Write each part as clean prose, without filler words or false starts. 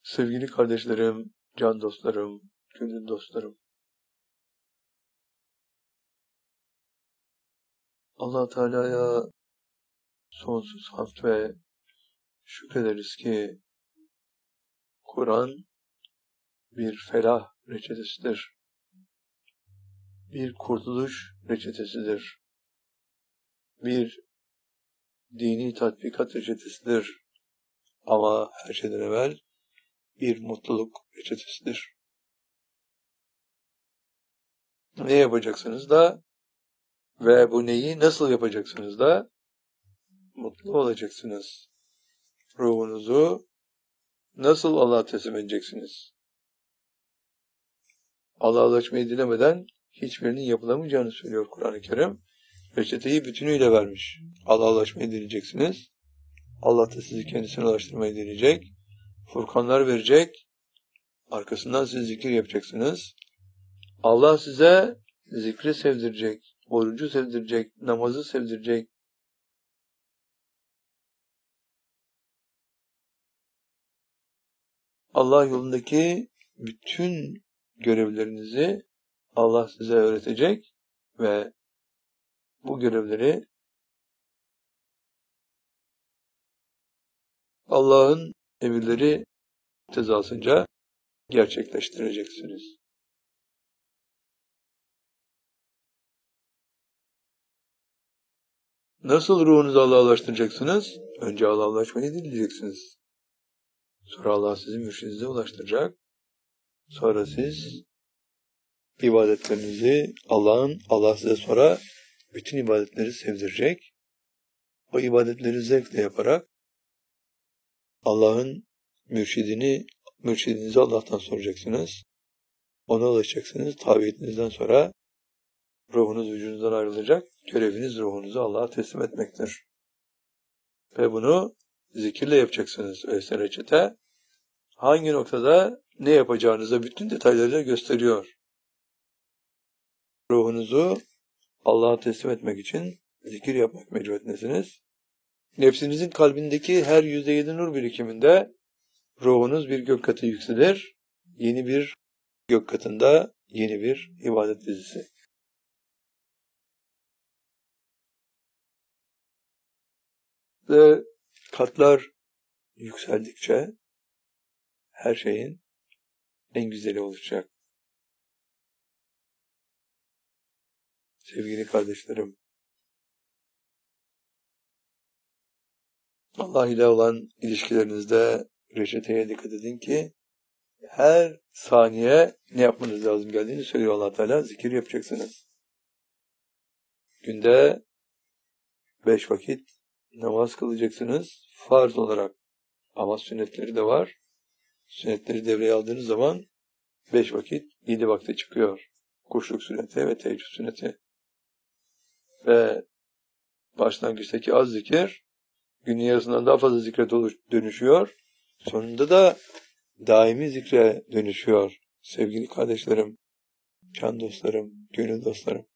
Sevgili kardeşlerim, can dostlarım, gönül dostlarım. Allah Teala'ya sonsuz hamd ve şükrederiz ki Kur'an bir felah reçetesidir. Bir kurtuluş reçetesidir. Bir dini tatbikat reçetesidir. Ama her şeyden evvel bir mutluluk reçetesidir. Ne yapacaksınız da ve bu neyi nasıl yapacaksınız da mutlu olacaksınız? Ruhunuzu nasıl Allah'a teslim edeceksiniz? Allah'a ulaşmayı dilemeden hiçbirinin yapılamayacağını söylüyor Kur'an-ı Kerim. Reçeteyi bütünüyle vermiş. Allah'a ulaşmayı dileyeceksiniz. Allah da sizi kendisine ulaştırmayı dileyecek. Furkanlar verecek. Arkasından siz zikir yapacaksınız. Allah size zikri sevdirecek, orucu sevdirecek, namazı sevdirecek. Allah yolundaki bütün görevlerinizi Allah size öğretecek ve bu görevleri Allah'ın emirleri tezasınca gerçekleştireceksiniz. Nasıl ruhunuzu Allah'a ulaştıracaksınız? Önce Allah'a ulaşmayı dileyeceksiniz. Sonra Allah sizi mürşidinize ulaştıracak. Sonra siz ibadetlerinizi Allah size sonra bütün ibadetleri sevdirecek. O ibadetleri zevkle yaparak Allah'ın mürşidinizi Allah'tan soracaksınız. Ona ulaşacaksınız. Tabiiyetinizden sonra ruhunuz vücudunuzdan ayrılacak. Göreviniz ruhunuzu Allah'a teslim etmektir. Ve bunu zikirle yapacaksınız. Öyleyse reçete hangi noktada ne yapacağınıza bütün detaylarıyla gösteriyor. Ruhunuzu Allah'a teslim etmek için zikir yapmak mecburiyetindesiniz. Nefsinizin kalbindeki her %7 nur birikiminde ruhunuz bir gök katı yükselir. Yeni bir gök katında yeni bir ibadet dizisi. Ve katlar yükseldikçe her şeyin en güzeli olacak. Sevgili kardeşlerim, Allah ile olan ilişkilerinizde reçeteye dikkat edin ki her saniye ne yapmanız lazım geldiğini söylüyor Allah Teala. Zikir yapacaksınız. Günde 5 vakit namaz kılacaksınız. Farz olarak. Ama sünnetleri de var. Sünnetleri devreye aldığınız zaman 5 vakit 7 vakte çıkıyor. Kuşluk sünneti ve teheccüd sünneti. Ve başlangıçtaki az zikir günün yarısından daha fazla zikre dönüşüyor. Sonunda da daimi zikre dönüşüyor. Sevgili kardeşlerim, can dostlarım, gönül dostlarım.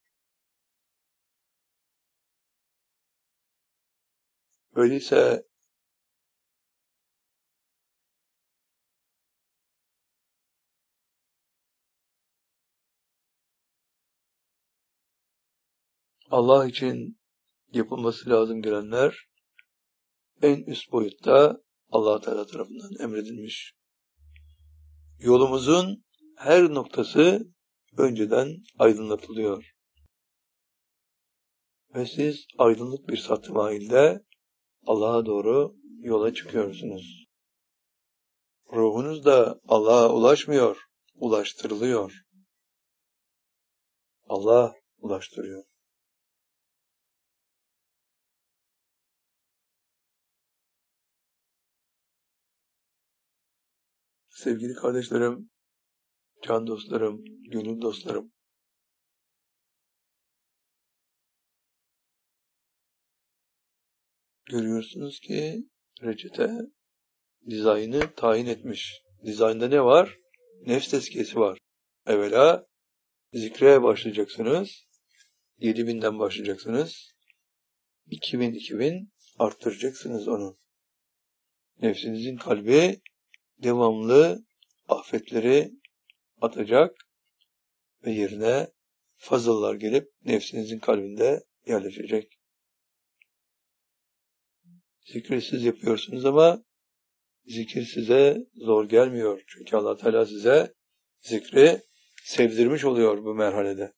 Öyleyse Allah için yapılması lazım gelenler en üst boyutta Allah Teala tarafından emredilmiş. Yolumuzun her noktası önceden aydınlatılıyor. Ve siz aydınlık bir sattımailde Allah'a doğru yola çıkıyorsunuz. Ruhunuz da Allah'a ulaşmıyor, ulaştırılıyor. Allah ulaştırıyor. Sevgili kardeşlerim, can dostlarım, gönül dostlarım. Görüyorsunuz ki reçete dizaynı tayin etmiş. Dizaynda ne var? Nefs tezkiyesi var. Evvela zikre başlayacaksınız. 7.000'den başlayacaksınız. 2.000 arttıracaksınız onu. Nefsinizin kalbi devamlı afetleri atacak ve yerine fazıllar gelip nefsinizin kalbinde yerleşecek. Zikri siz yapıyorsunuz ama zikir size zor gelmiyor. Çünkü Allah Teala size zikri sevdirmiş oluyor bu merhalede.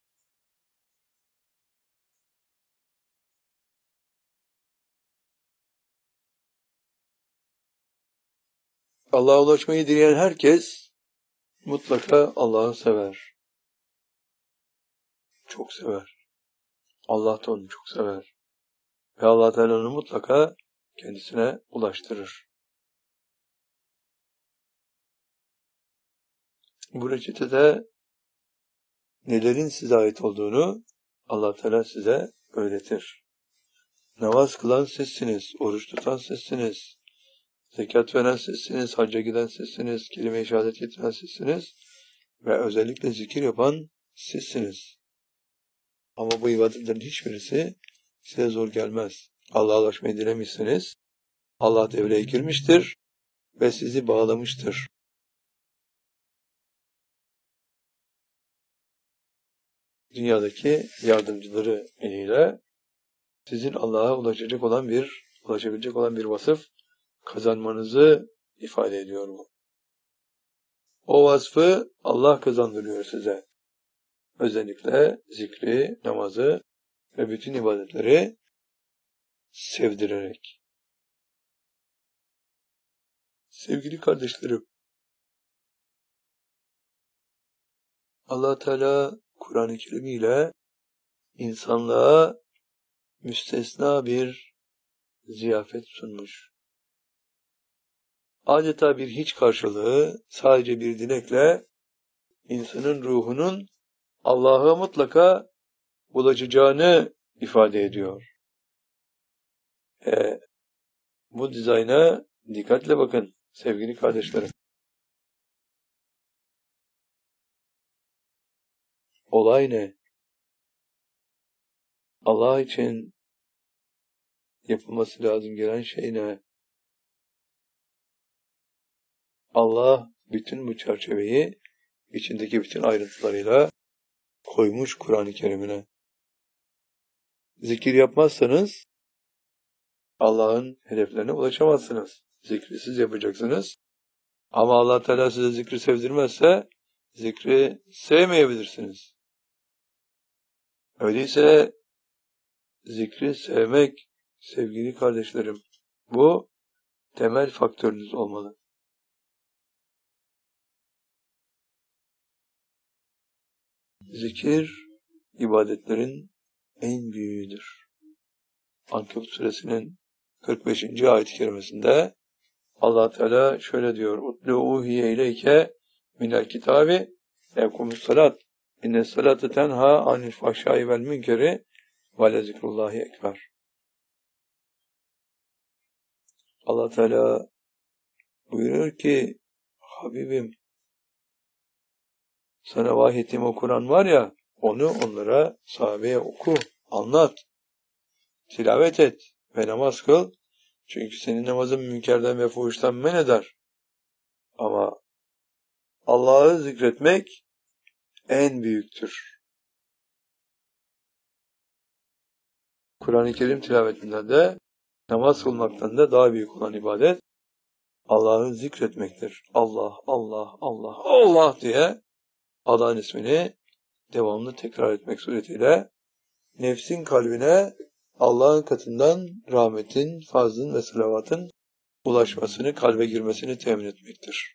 Allah'a ulaşmayı dileyen herkes mutlaka Allah'ı sever. Çok sever. Allah da onu çok sever. Ve Allah Teala onu mutlaka kendisine ulaştırır. Bu reçetede nelerin size ait olduğunu Allah Teala size öğretir. Namaz kılan sizsiniz, oruç tutan sizsiniz, zekat veren sizsiniz, hacca giden sizsiniz, kelime-i şehadet getiren sizsiniz ve özellikle zikir yapan sizsiniz. Ama bu ibadetlerin hiçbirisi size zor gelmez. Allah'a ulaşmayı dilemişsiniz. Allah devreye girmiştir ve sizi bağlamıştır. Dünyadaki yardımcıları eliyle sizin Allah'a ulaşabilecek olan bir vasıf kazanmanızı ifade ediyor bu. O vasfı Allah kazandırıyor size. Özellikle zikri, namazı ve bütün ibadetleri sevdirerek. Sevgili kardeşlerim, Allah Teala Kur'an-ı Kerim ile insanlığa müstesna bir ziyafet sunmuş. Adeta bir hiç karşılığı, sadece bir dilekle insanın ruhunun Allah'a mutlaka ulaşacağını ifade ediyor. Bu dizayna dikkatle bakın sevgili kardeşlerim. Olay ne? Allah için yapılması lazım gelen şey ne? Allah bütün bu çerçeveyi içindeki bütün ayrıntılarıyla koymuş Kur'an-ı Kerim'ine. Zikir yapmazsanız Allah'ın hedeflerine ulaşamazsınız. Zikri siz yapacaksınız. Ama Allah Teala size zikri sevdirmezse zikri sevmeyebilirsiniz. Öyleyse zikri sevmek sevgili kardeşlerim, bu temel faktörünüz olmalı. Zikir ibadetlerin en büyüğüdür. Ankebut suresinin 45. ayet-i kerimesinde Allah Teala şöyle diyor: "Utlu uhiye ileyke minel kitabi evkumus salat innes salate tenha anil fahşai vel münkeri ve le zikrullahi ekber." Allah Teala buyuruyor ki, Habibim, sana vahyettiğim o Kur'an var ya, onu onlara, sahabeye oku, anlat, tilavet et ve namaz kıl. Çünkü senin namazın münkerden ve fuhuştan men eder. Ama Allah'ı zikretmek en büyüktür. Kur'an-ı Kerim tilavetinden de, namaz kılmaktan da daha büyük olan ibadet Allah'ı zikretmektir. Allah, Allah, Allah, Allah diye Allah'ın ismini devamlı tekrar etmek suretiyle nefsin kalbine Allah'ın katından rahmetin, fazlın ve salavatın ulaşmasını, kalbe girmesini temin etmektir.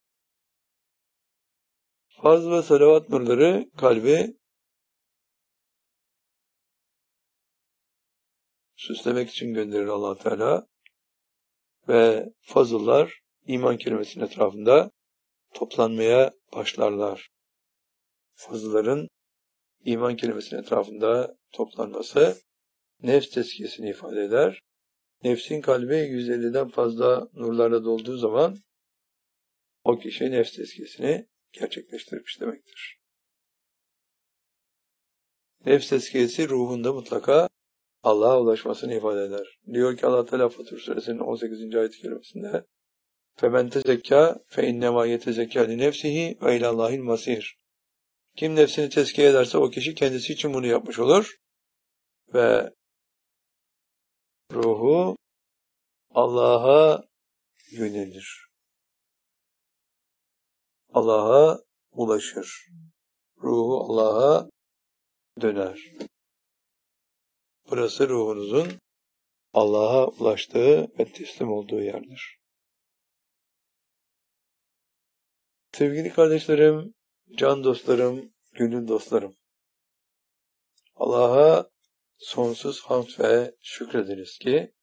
Fazl ve salavat nurları kalbi süslemek için gönderir Allah Teala ve fazıllar iman kelimesinin etrafında toplanmaya başlarlar. Fazılların iman kelimesinin etrafında toplanması nefs tezkiyesini ifade eder. Nefsin kalbi 150'den fazla nurlarla dolduğu zaman o kişi nefs tezkiyesini gerçekleştirmiş demektir. Nefs tezkiyesi ruhunda mutlaka Allah'a ulaşmasını ifade eder. Diyor ki Allah Teala Fatır Suresinin 18. ayet-i kerimesinde فَمَنْ تَزَكَّى فَاِنَّمَا يَتَزَكَّى لِنَفْسِهِ وَاِلَى اللّٰهِ الْمَصِيرِ. Kim nefsini tezkiye ederse o kişi kendisi için bunu yapmış olur ve ruhu Allah'a yönelir. Allah'a ulaşır. Ruhu Allah'a döner. Burası ruhunuzun Allah'a ulaştığı ve teslim olduğu yerdir. Sevgili kardeşlerim, can dostlarım, gönül dostlarım, Allah'a sonsuz hamd ve şükrederiz ki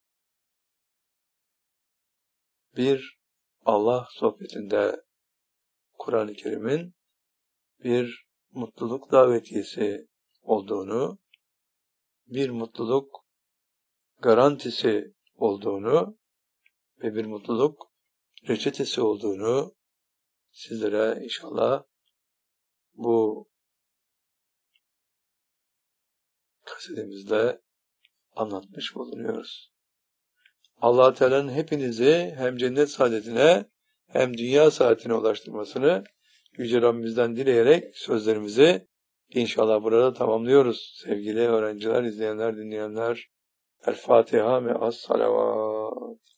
bir Allah sohbetinde Kur'an-ı Kerim'in bir mutluluk davetiyesi olduğunu, bir mutluluk garantisi olduğunu ve bir mutluluk reçetesi olduğunu sizlere inşallah bu kasetimizde anlatmış bulunuyoruz. Allah Teala'nın hepinizi hem cennet saadetine hem dünya saadetine ulaştırmasını Yüce Rabbimizden dileyerek sözlerimizi inşallah burada tamamlıyoruz. Sevgili öğrenciler, izleyenler, dinleyenler, El Fatiha ve Es-Salavat.